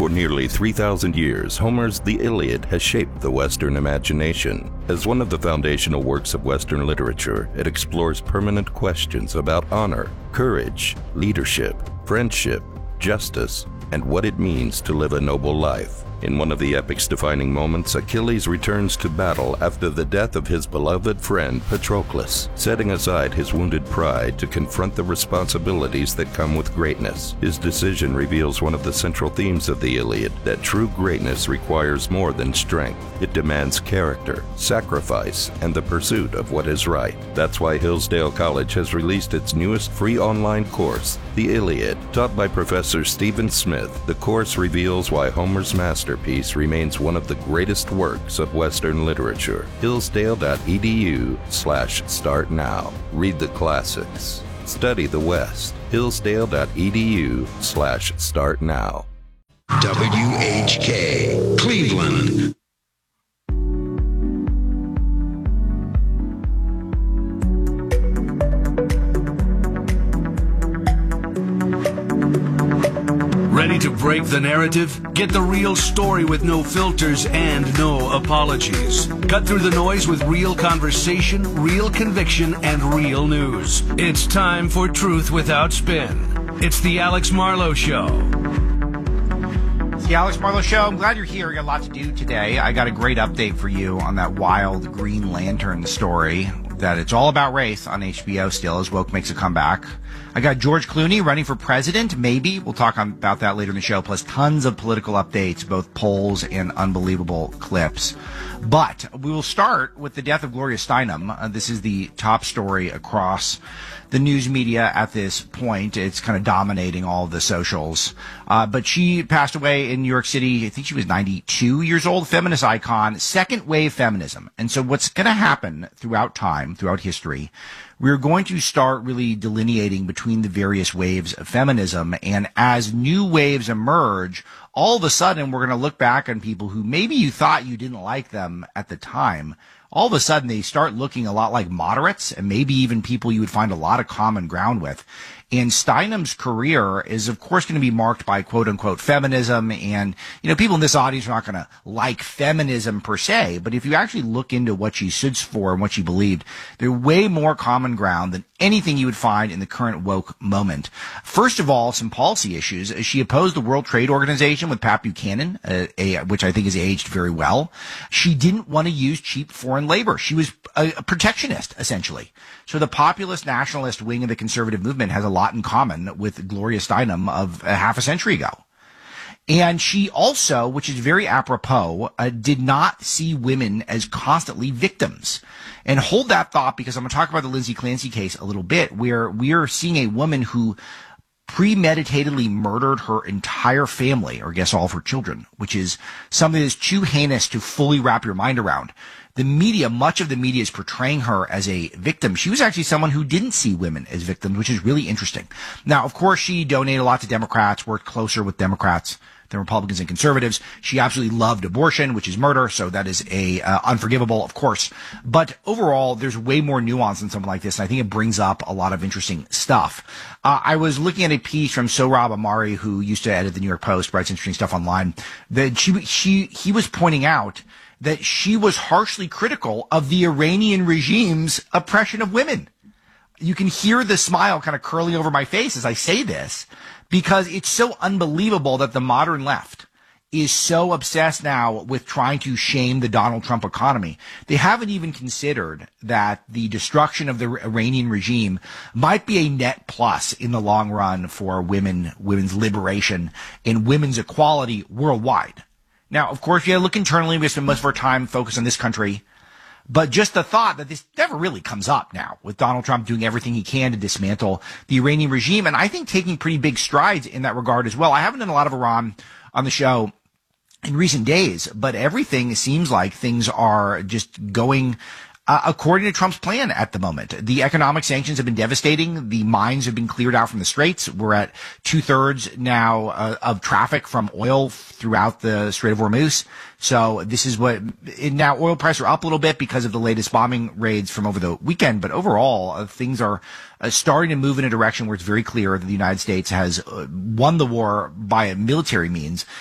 For nearly 3,000 years, Homer's The Iliad has shaped the Western imagination. As one of the foundational works of Western literature, it explores permanent questions about honor, courage, leadership, friendship, justice, and what it means to live a noble life. In one of the epic's defining moments, Achilles returns to battle after the death of his beloved friend Patroclus, setting aside his wounded pride to confront the responsibilities that come with greatness. His decision reveals one of the central themes of the Iliad, that true greatness requires more than strength. It demands character, sacrifice, and the pursuit of what is right. That's why Hillsdale College has released its newest free online course, The Iliad. Taught by Professor Stephen Smith, the course reveals why Homer's masterpiece remains one of the greatest works of Western literature. Hillsdale.edu/start now. Read the classics. Study the West. Hillsdale.edu/start now. WHK, Cleveland. Ready to break the narrative? Get the real story with no filters and no apologies. Cut through the noise with real conversation, real conviction, and real news. It's time for Truth Without Spin. It's the Alex Marlow Show. It's the Alex Marlow Show. I'm glad you're here. We got a lot to do today. I got a great update for you on that wild Green Lantern story. That it's all about race on HBO still as woke makes a comeback. I got George Clooney running for president, maybe. We'll talk about that later in the show, plus tons of political updates, both polls and unbelievable clips. But we will start with the death of Gloria Steinem. This is the top story across the news media at this point. It's kind of dominating all of the socials. But she passed away in New York City. I think she was 92 years old, feminist icon, second wave feminism. And so what's going to happen throughout time, throughout history, we're going to start really delineating between the various waves of feminism. And as new waves emerge, all of a sudden we're going to look back on people who maybe you thought you didn't like them at the time. All of a sudden they start looking a lot like moderates and maybe even people you would find a lot of common ground with. And Steinem's career is, of course, going to be marked by quote-unquote feminism. And, you know, people in this audience are not going to like feminism per se. But if you actually look into what she stood for and what she believed, they're way more common ground than anything you would find in the current woke moment. First of all, some policy issues. She opposed the World Trade Organization with Pat Buchanan, which I think has aged very well. She didn't want to use cheap foreign labor. She was a protectionist, essentially. So the populist nationalist wing of the conservative movement has a lot in common with Gloria Steinem of a half a century ago. And she also, which is very apropos, did not see women as constantly victims. And hold that thought, because I'm going to talk about the Lindsay Clancy case a little bit, where we are seeing a woman who premeditatedly murdered her entire family, or I guess all of her children, which is something that's too heinous to fully wrap your mind around. The media, much of the media is portraying her as a victim. She was actually someone who didn't see women as victims, which is really interesting. Now, of course, she donated a lot to Democrats, worked closer with Democrats than Republicans and conservatives. She absolutely loved abortion, which is murder, so that is unforgivable, of course. But overall, there's way more nuance in something like this, and I think it brings up a lot of interesting stuff. I was looking at a piece from Sohrab Ahmari, who used to edit the New York Post, writes interesting stuff online, that he was pointing out that she was harshly critical of the Iranian regime's oppression of women. You can hear the smile kind of curling over my face as I say this, because it's so unbelievable that the modern left is so obsessed now with trying to shame the Donald Trump economy. They haven't even considered that the destruction of the Iranian regime might be a net plus in the long run for women's liberation and women's equality worldwide. Now, of course, you got to look internally. We spend most of our time focused on this country. But just the thought that this never really comes up now with Donald Trump doing everything he can to dismantle the Iranian regime. And I think taking pretty big strides in that regard as well. I haven't done a lot of Iran on the show in recent days, but everything seems like things are just going according to Trump's plan at the moment. The economic sanctions have been devastating. The mines have been cleared out from the straits. We're at 2/3 now of traffic from oil throughout the Strait of Hormuz. So this is now oil prices are up a little bit because of the latest bombing raids from over the weekend. But overall, things are starting to move in a direction where it's very clear that the United States has won the war by military means.